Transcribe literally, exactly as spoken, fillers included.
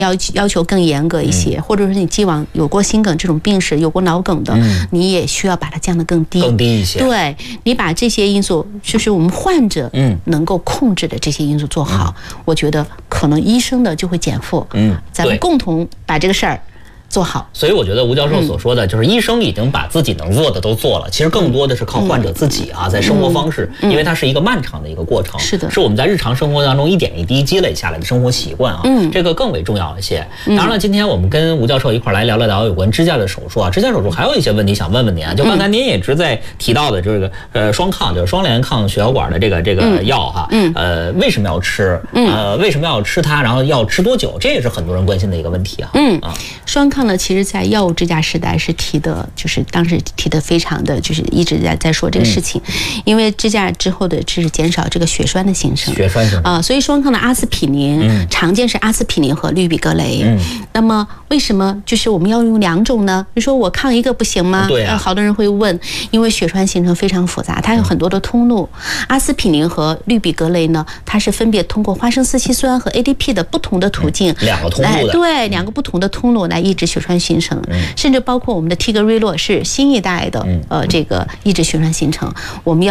要要求更严格一些，嗯、或者说你既往有过心梗这种病史、有过脑梗的，嗯、你也需要把它降得更低， 更低一些。 对，你把这些因素，就是我们患者嗯能够控制的这些因素做好，嗯、我觉得可能医生的就会减负。嗯，咱们共同把这个事儿做好。 所以我觉得吴教授所说的就是医生已经把自己能做的都做了，其实更多的是靠患者自己啊，在生活方式，因为它是一个漫长的一个过程， 是的， 是我们在日常生活当中一点一滴积累下来的生活习惯啊，嗯，这个更为重要一些。当然了，今天我们跟吴教授一块来聊了聊有关支架的手术啊，支架手术还有一些问题想问问您啊，就刚才您也一直在提到的这个呃双抗，就是双联抗血小管的这个这个药哈，嗯，呃为什么要吃？呃为什么要吃它？然后要吃多久？这也是很多人关心的一个问题啊。 嗯啊，双抗呢，其实在药物支架时代是提的，就是当时提的非常的，就是一直在在说这个事情，嗯、因为支架之后的就是减少这个血栓的形成， 血栓形成啊、 呃，所以双抗的阿司匹林，嗯、常见是阿司匹林和氯吡格雷。嗯，那么为什么就是我们要用两种呢？就说我抗一个不行吗？ 对啊、呃， 好多人会问，因为血栓形成非常复杂，它有很多的通路。嗯、阿司匹林和氯吡格雷呢，它是分别通过花生四烯酸和 A D P 的不同的途径， 嗯、两个通路的， 对，两个不同的通路来抑制血栓形成。嗯、甚至包括我们的替格瑞洛是新一代的，呃，这个抑制血栓形成，我们要。